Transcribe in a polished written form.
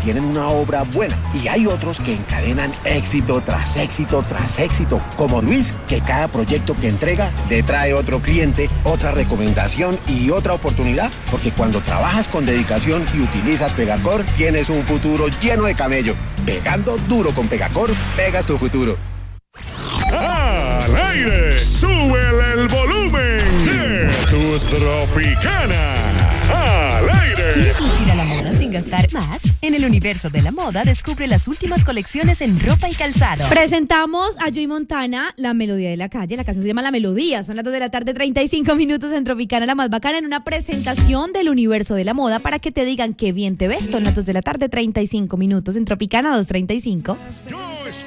tienen una obra buena y hay otros que encadenan éxito tras éxito tras éxito, como Luis, que cada proyecto que entrega le trae otro cliente, otra recomendación y otra oportunidad, porque cuando trabajas con dedicación y utilizas Pegacor, tienes un futuro lleno de camello. Pegando duro con Pegacor, pegas tu futuro. ¡Al aire! ¡Súbele el volumen! ¡Tu Tropicana! ¡Al aire! ¿Quieres lucir a la moda sin gastar más? En el universo de la moda, descubre las últimas colecciones en ropa y calzado. Presentamos a Joey Montana, La Melodía de la Calle. La canción se llama La Melodía. Son las 2 de la tarde, 35 minutos en Tropicana, la más bacana, en una presentación del universo de la moda para que te digan qué bien te ves. Son las 2 de la tarde, 35 minutos en Tropicana 235.